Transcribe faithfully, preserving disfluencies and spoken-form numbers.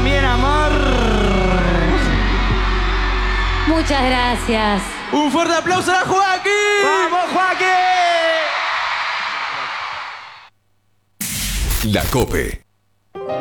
también, amor. Muchas gracias. Un fuerte aplauso a Joaquín. ¡Vamos, Joaquín! La COPE.